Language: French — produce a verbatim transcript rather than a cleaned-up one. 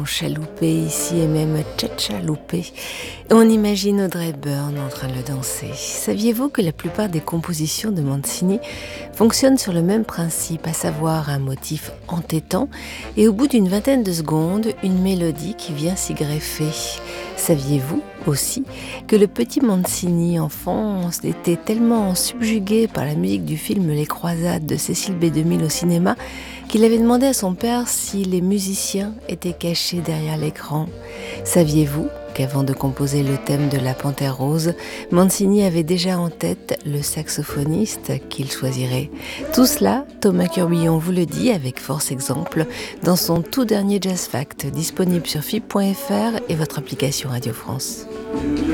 Chaloupé ici et même tcha-tcha-loupé. On imagine Audrey Hepburn en train de le danser. Saviez-vous que la plupart des compositions de Mancini fonctionnent sur le même principe, à savoir un motif entêtant et au bout d'une vingtaine de secondes, une mélodie qui vient s'y greffer. Saviez-vous aussi que le petit Mancini, enfant, était tellement subjugué par la musique du film Les Croisades de Cécile B deux mille au cinéma qu'il avait demandé à son père si les musiciens étaient cachés derrière l'écran. Saviez-vous qu'avant de composer le thème de La Panthère Rose, Mancini avait déjà en tête le saxophoniste qu'il choisirait? Tout cela, Thomas Curbillon vous le dit avec force exemple dans son tout dernier Jazz Fact, disponible sur F I B point F R et votre application Radio France.